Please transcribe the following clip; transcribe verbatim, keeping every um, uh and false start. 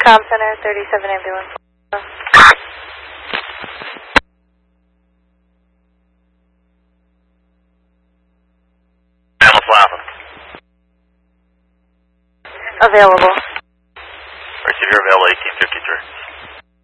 Com Center, thirty-seven ambulance. Ambulance Laughlin. Available. Receive your available eighteen fifty-three.